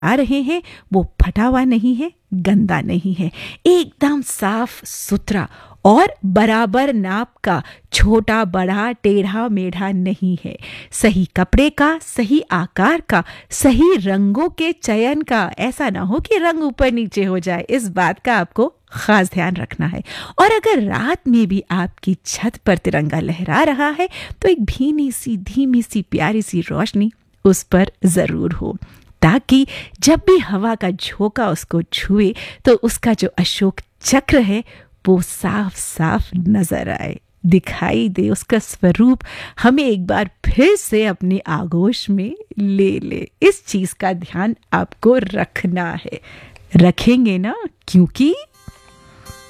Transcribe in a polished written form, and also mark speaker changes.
Speaker 1: आ रहे हैं वो फटा हुआ नहीं है, गंदा नहीं है, एकदम साफ सुथरा और बराबर नाप का, छोटा बड़ा टेढ़ा मेढ़ा नहीं है, सही कपड़े का, सही आकार का, सही रंगों के चयन का। ऐसा ना हो कि रंग ऊपर नीचे हो जाए, इस बात का आपको खास ध्यान रखना है। और अगर रात में भी आपकी छत पर तिरंगा लहरा रहा है तो एक भीनी सी, धीमी सी, प्यारी सी रोशनी उस पर जरूर हो, ताकि जब भी हवा का झोंका उसको छुए तो उसका जो अशोक चक्र है वो साफ साफ नजर आए, दिखाई दे, उसका स्वरूप हमें एक बार फिर से अपनी आगोश में ले ले। इस चीज का ध्यान आपको रखना है, रखेंगे ना? क्योंकि